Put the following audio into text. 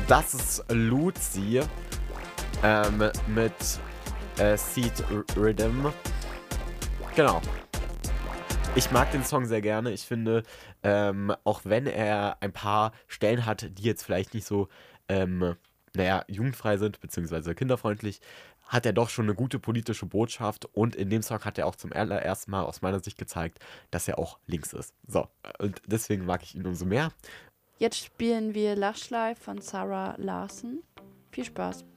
Das ist Luzi mit Seed Rhythm. Genau. Ich mag den Song sehr gerne. Ich finde, auch wenn er ein paar Stellen hat, die jetzt vielleicht nicht so, jugendfrei sind, beziehungsweise kinderfreundlich, hat er doch schon eine gute politische Botschaft. Und in dem Song hat er auch zum allerersten Mal aus meiner Sicht gezeigt, dass er auch links ist. So, und deswegen mag ich ihn umso mehr. Jetzt spielen wir Lachschleif von Sarah Larson. Viel Spaß.